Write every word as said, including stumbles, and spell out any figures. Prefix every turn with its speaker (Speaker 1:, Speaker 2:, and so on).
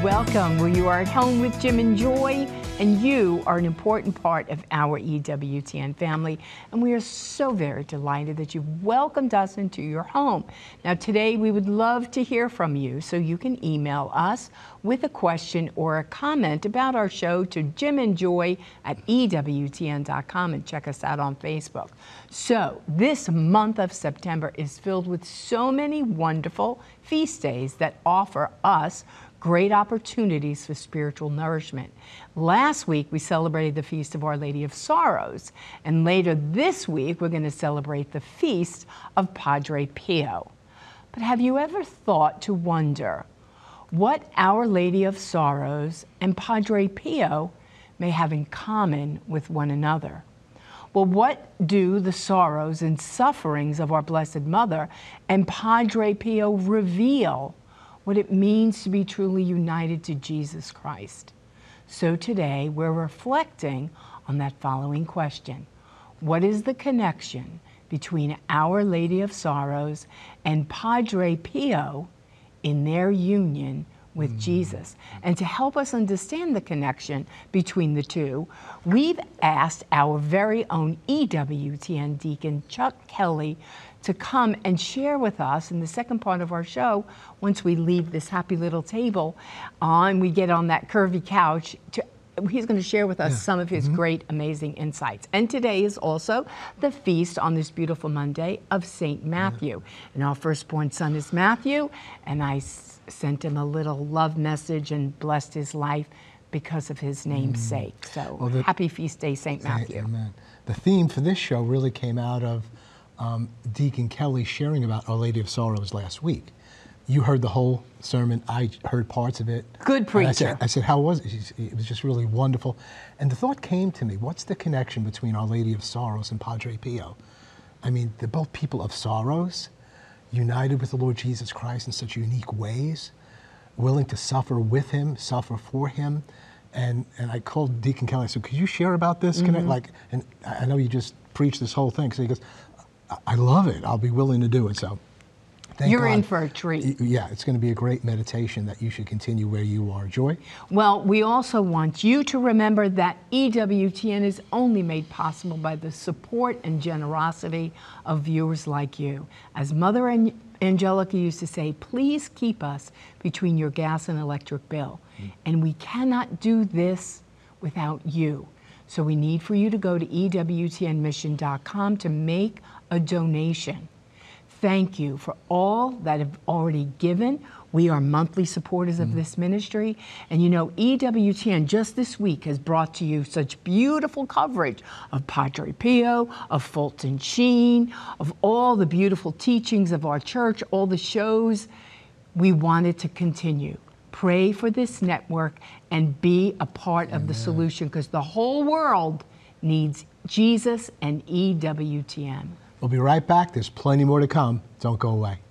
Speaker 1: Welcome. Well, you are at home with Jim and Joy, and you are an important part of our E W T N family, and we are so very delighted that you've welcomed us into your home. Now, today we would love to hear from you, so you can email us with a question or a comment about our show to Jim and Joy at E W T N dot com, and check us out on Facebook. So, this month of September is filled with so many wonderful feast days that offer us great opportunities for spiritual nourishment. Last week, we celebrated the Feast of Our Lady of Sorrows, and later this week, we're going to celebrate the Feast of Padre Pio. But have you ever thought to wonder what Our Lady of Sorrows and Padre Pio may have in common with one another? Well, what do the sorrows and sufferings of our Blessed Mother and Padre Pio reveal what it means to be truly united to Jesus Christ? So today we're reflecting on that following question. What is the connection between Our Lady of Sorrows and Padre Pio in their union with mm. Jesus? And to help us understand the connection between the two, we've asked our very own E W T N deacon, Chuck Kelly, to come and share with us in the second part of our show, once we leave this happy little table uh, and we get on that curvy couch, to, he's going to share with us yeah. some of his mm-hmm. great, amazing insights. And today is also the feast on this beautiful Monday of Saint Matthew. Yeah. And our firstborn son is Matthew, and I s sent him a little love message and blessed his life because of his name's mm. sake. So well, the, happy feast day, Saint Matthew.
Speaker 2: Amen. The theme for this show really came out of Um, Deacon Kelly sharing about Our Lady of Sorrows last week. You heard the whole sermon. I heard parts of it.
Speaker 1: Good preacher.
Speaker 2: I said, I said, how was it? It was just really wonderful. And the thought came to me, what's the connection between Our Lady of Sorrows and Padre Pio? I mean, they're both people of sorrows, united with the Lord Jesus Christ in such unique ways, willing to suffer with him, suffer for him. And and I called Deacon Kelly. I said, could you share about this? Mm-hmm. Can I, like, and I know you just preached this whole thing. So he goes, I love it. I'll be willing to do it. So thank
Speaker 1: You're
Speaker 2: God.
Speaker 1: in for a treat.
Speaker 2: Yeah, it's going to be a great meditation that you should continue where you are. Joy?
Speaker 1: Well, we also want you to remember that E W T N is only made possible by the support and generosity of viewers like you. As Mother An Angelica used to say, please keep us between your gas and electric bill. Mm. And we cannot do this without you. So we need for you to go to E W T N mission dot com to make a donation. Thank you for all that have already given. We are monthly supporters of mm. this ministry. And you know, E W T N just this week has brought to you such beautiful coverage of Padre Pio, of Fulton Sheen, of all the beautiful teachings of our church, all the shows. We wanted to continue. Pray for this network and be a part Amen. Of the solution, because the whole world needs Jesus and E W T N.
Speaker 2: We'll be right back. There's plenty more to come. Don't go away.